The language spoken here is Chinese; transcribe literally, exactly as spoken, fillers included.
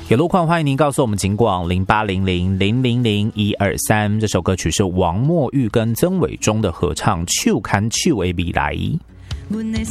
有路况欢迎您告诉我们警广零八零零零零零一二三。这首歌曲是王墨玉跟曾伟忠的合唱《手牵手的未来》。